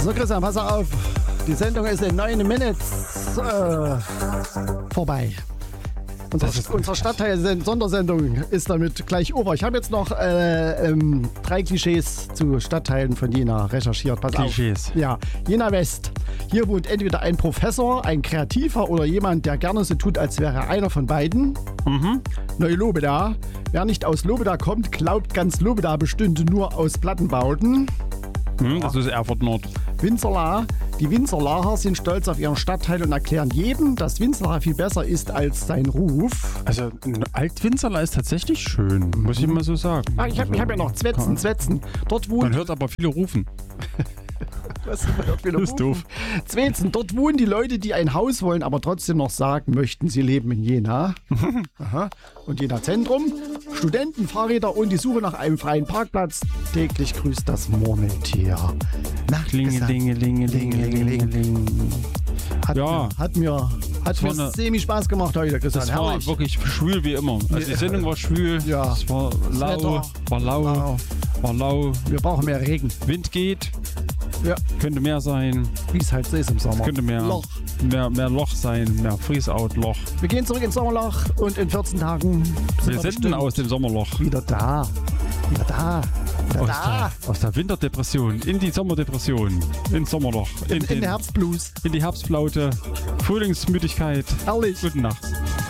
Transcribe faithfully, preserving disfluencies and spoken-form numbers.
So, Christian, pass auf. Die Sendung ist in neun Minutes äh, vorbei. Unser, unsere Stadtteil-Sondersendung ist damit gleich over. Ich habe jetzt noch äh, ähm, drei Klischees zu Stadtteilen von Jena recherchiert. Pass Klischees. auf. Ja, Jena West. Hier wohnt entweder ein Professor, ein Kreativer oder jemand, der gerne so tut, als wäre er einer von beiden. Mhm. Neu-Lobeda. Wer nicht aus Lobeda kommt, glaubt, ganz Lobeda bestünde nur aus Plattenbauten. Hm, das ist Erfurt Nord. Winzerla. Die Winzerlacher sind stolz auf ihren Stadtteil und erklären jedem, dass Winzerla viel besser ist als sein Ruf. Also Alt-Winzerla ist tatsächlich schön, muss ich mal so sagen. Ah, ich habe also, hab ja noch Zwetzen, Zwetzen. Dort wohnt... Man hört aber viele rufen. Was, man hört viele Das ist rufen. doof. Zwetzen, dort wohnen die Leute, die ein Haus wollen, aber trotzdem noch sagen möchten, sie leben in Jena. Aha. Und Jena Zentrum, Studenten, Fahrräder und die Suche nach einem freien Parkplatz. Täglich grüßt das Murmeltier. Na, Klingelingelingelingeling. Hat, Ja. mir, hat mir, hat mir eine- semi Spaß gemacht heute, Christian. Das war Herrlich. wirklich schwül wie immer. Also die Sendung war schwül, Ja. es war lau, Wetter. war lau, Lau. war lau. Wir brauchen mehr Regen. Wind geht, Ja, könnte mehr sein, wie es halt so ist im Sommer. könnte mehr Loch. mehr, mehr Loch sein, mehr Freeze-Out-Loch. Wir gehen zurück ins Sommerloch und in vierzehn Tagen sind Wir wir senden bestimmt aus dem Sommerloch. wieder da. Wieder da. Wieder Aus da. der, aus der Winterdepression in die Sommerdepression, ins Sommerloch, in, In, in den, den Herbstblues. in die Herbstflaute, Frühlingsmüdigkeit. Herrlich. Gute Nacht.